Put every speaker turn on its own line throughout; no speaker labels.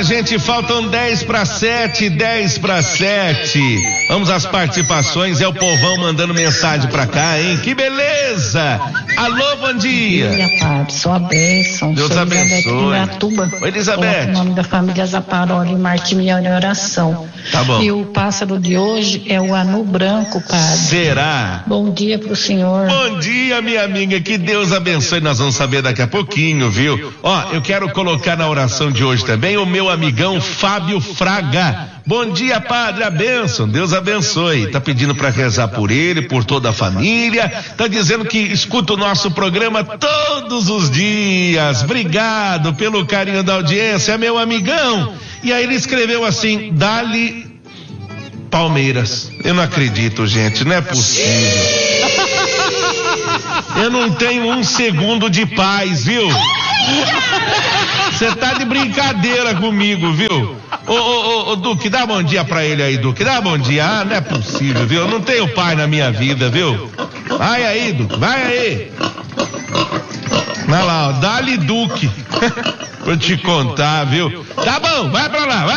gente, faltam 10:07. Vamos às participações, é o povão mandando mensagem pra cá, hein? Que beleza! Alô, bom dia.
Bom dia, Padre, sou a bênção.
Deus
sou
abençoe.
Oi,
Elizabeth.
O nome da família Zaparoli e Martimiano em oração.
Tá bom.
E o pássaro de hoje é o anu branco, Padre.
Será?
Bom dia pro senhor.
Bom dia, minha amiga, que Deus abençoe, nós vamos saber daqui a pouquinho, viu? Ó, eu quero colocar na oração de hoje também o meu amigão Fábio Fraga. Bom dia, Padre, a bênção, Deus abençoe. Tá pedindo para rezar por ele, por toda a família, tá dizendo que escuta o nosso programa todos os dias. Obrigado pelo carinho da audiência, meu amigão. E aí ele escreveu assim: Dali Palmeiras. Eu não acredito, gente, não é possível. Eu não tenho um segundo de paz, viu? Você tá de brincadeira comigo, viu? Ô, Duque, dá bom dia pra ele aí, Duque, dá bom dia. Ah, não é possível, viu? Eu não tenho pai na minha vida, viu? Vai aí, Duque, vai aí. Vai lá, ó, Dali Duque. Vou te contar, viu? Tá bom, vai pra lá.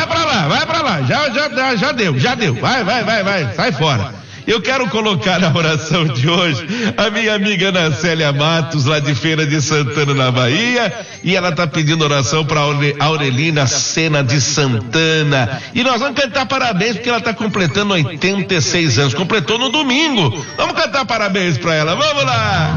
Já deu. Vai, sai fora. Eu quero colocar na oração de hoje a minha amiga Ana Célia Matos, lá de Feira de Santana, na Bahia, e ela tá pedindo oração para Aurelina Sena de Santana. E nós vamos cantar parabéns porque ela tá completando 86 anos. Completou no domingo. Vamos cantar parabéns para ela. Vamos lá.